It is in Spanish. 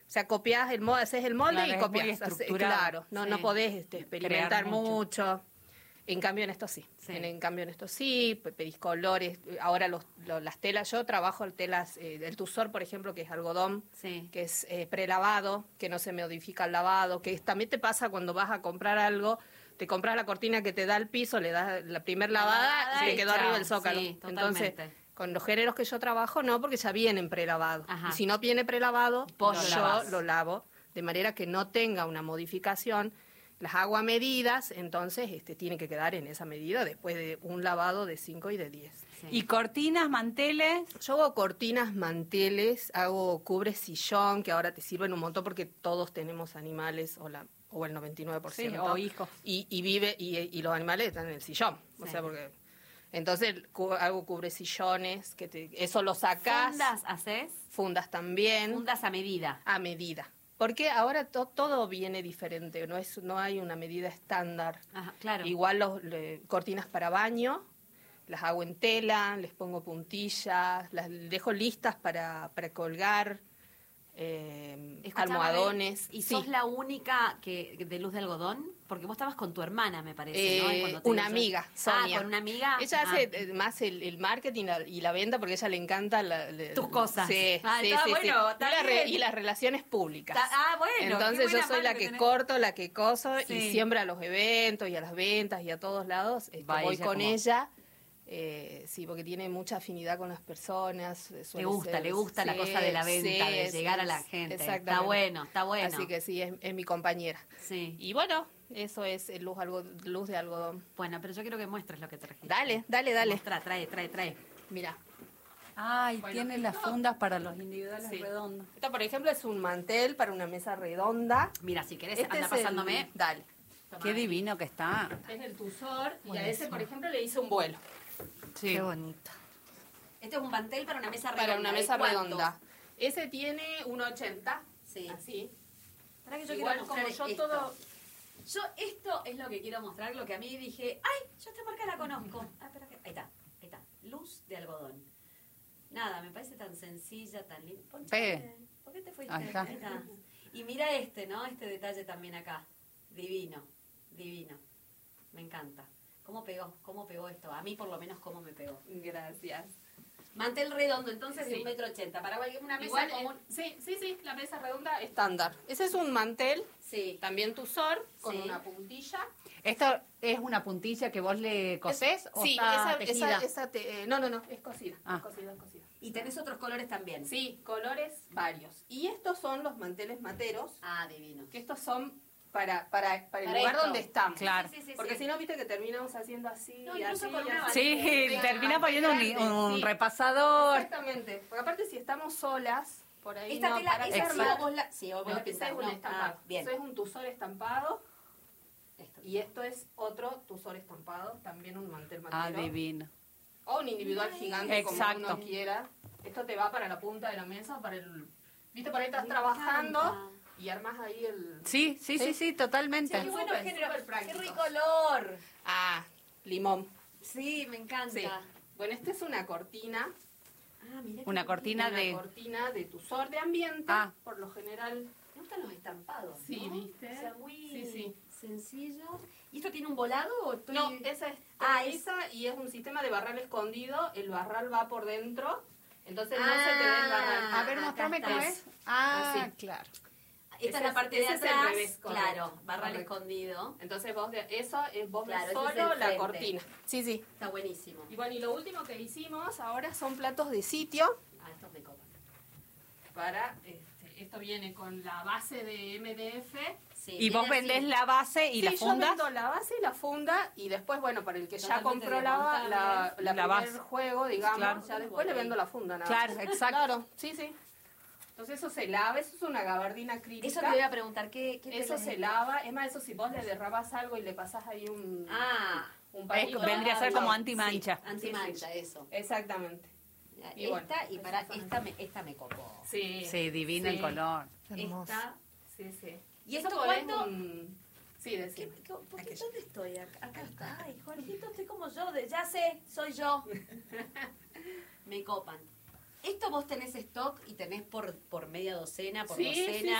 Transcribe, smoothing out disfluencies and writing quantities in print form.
O sea, copias el molde, haces el molde Claro, y es muy copias. estructurado. Claro, no podés experimentar Crear mucho. En cambio en esto sí. Sí. En cambio en esto sí, pedís colores. Ahora las telas, yo trabajo telas, el tuzor, por ejemplo, que es algodón, Sí. que es prelavado, que no se modifica el lavado, que también te pasa cuando vas a comprar algo, te compras la cortina que te da el piso, le das la primer lavada y te quedó chao. arriba el zócalo. Sí, Entonces, totalmente. con los géneros que yo trabajo, no, porque ya vienen prelavados. Ajá. Y si no viene prelavado, Vos lo yo lavás. lo lavo, de manera que no tenga una modificación. Las hago a medidas, entonces tiene que quedar en esa medida después de un lavado de 5 y de 10. Sí. ¿Y cortinas, manteles? Yo hago cortinas, manteles, hago cubres sillón, que ahora te sirven un montón porque todos tenemos animales, o el 99%. Sí, o hijos. Y los animales están en el sillón. O Sí. sea, porque... Entonces hago cubresillones, eso lo sacás. ¿Fundas haces? Fundas también. Fundas a medida. A medida. Porque ahora todo viene diferente, no hay una medida estándar. Ajá, claro. Igual cortinas para baño, las hago en tela, les pongo puntillas, las dejo listas para colgar, Escuchame, almohadones. ¿Y Sí. sos la única de luz de algodón? Porque vos estabas con tu hermana, me parece, ¿no? Y cuando te Una digo- amiga, Sonia. con una amiga. Ella hace más el marketing y la venta porque a ella le encanta Tus cosas. Sí, Ah, sí, está sí, bueno, sí. está bien. Y las relaciones públicas. Bueno. Entonces qué yo buena soy la mano que tenés. corto, la que coso Sí. y siempre a los eventos y a las ventas y a todos lados Va voy ella con como- ella. Sí, porque tiene mucha afinidad con las personas. Le gusta la cosa de la venta, de llegar a la gente. Exactamente. Está bueno. Así que sí, es mi compañera. Sí. Y bueno, eso es luz de algodón. Bueno, pero yo quiero que muestres lo que trajiste. Dale. Mostrá, trae. Mira. Ay, Bueno, tiene las esto- fundas para los individuales Sí. redondos. Esto, por ejemplo, es un mantel para una mesa redonda. Mira, si querés, Este anda es el- pasándome. Dale. Qué divino que está. Es el tuzor y a ese, por ejemplo, le hice un vuelo. Sí. Qué bonito. Este es un mantel para una mesa redonda. Para una ¿de mesa cuánto? redonda. Ese tiene 1,80. Sí. Así. Para que yo Igual quiero como mostrar yo esto. todo... Yo esto es lo que quiero mostrar, lo que a mí dije, ay, yo esta marca la conozco. Espera que... Ahí está. Luz de algodón. Nada, me parece tan sencilla, tan linda. ¿Por qué te fuiste? Ahí está. Y mira ¿no? Este detalle también acá. Divino. Me encanta. ¿Cómo pegó esto? A mí por lo menos cómo me pegó. Gracias. Mantel redondo, entonces de Sí. 1,80 m. Para una mesa Igual, común. sí, la mesa redonda estándar. Ese es un mantel, Sí. también tuzor, con Sí. una puntilla. ¿Esto es una puntilla que vos le cosés o Sí, está tejida? no, es cosida. Ah. Es cosida. Y tenés otros colores también. Sí, colores varios. Y estos son los manteles materos, Ah, divino. que estos son para el Para lugar esto. donde estamos. Claro. Sí. Porque si no, viste que terminamos haciendo así No, y incluso así. con y una así. Sí, termina poniendo un Sí. repasador. Exactamente. Porque aparte si estamos solas, por ahí Esta no, tela, para esa armar- vos la... Sí, vos Bueno, la ese pintás, es un ¿no? estampado. Bien. Eso es un tuzor estampado Esto. y esto es otro tuzor estampado, también un mantel matero. Ah, divino. O un individual gigante, Exacto. como uno quiera. Esto te va para la punta de la mesa o para el... Viste, por ahí estás Me trabajando encanta. y armas ahí el... Sí, totalmente. Qué bueno Súper, género. súper Qué práctico. rico olor. Ah, limón. Sí, me encanta. Sí. Bueno, esta es una cortina. Ah, mira. Una cortina Una cortina de tuzor de ambiente. Ah. Por lo general. Me gustan los estampados. Sí, ¿no? ¿viste? O sea, muy Sí. sencillo. ¿Y esto tiene un volado o estoy... No, esa es Ah, esa y es un sistema de barral escondido. El barral va por dentro. Entonces no Ah, se te ve el barral. A ver, acá mostrame está. cómo es. Ah, Así. claro. Esta es Ese la es- parte de ese es el atrás. revés, correcto. Claro, barral Correcto. escondido. Entonces vos eso es vos Claro, ves ese es solo el la frente. cortina. Sí. Está buenísimo. Y bueno, y lo último que hicimos ahora son platos de sitio. Ah, estos me copan. Para esto viene con la base de MDF. Sí, Y vos viene así. vendés la base y Sí, las yo fundas. vendo la base y la funda y después, bueno, para el que ya Totalmente compró la desmontable. primer base. juego, digamos, Claro. ya después le vendo la funda. Nada Claro, más. exacto. Claro, sí. Entonces eso se lava, eso es una gabardina acrílica. Eso te voy a preguntar, ¿qué Eso tela se es? lava, es más, eso si vos le derrabas algo y le pasás ahí un Es pañito, que vendría a ser como chau. antimancha. Sí, antimancha, eso. Exactamente. Y Esta, bueno, y para esta me copó. Sí. Sí, divino el color. Hermoso. Esta, sí. ¿Y esto ponés cuánto? Sí, decime. ¿Dónde estoy? Acá está. Ay, Jorgito, estoy como yo. Ya sé, soy yo. Me copan. Esto vos tenés stock y tenés por media docena, por Sí, docena. sí,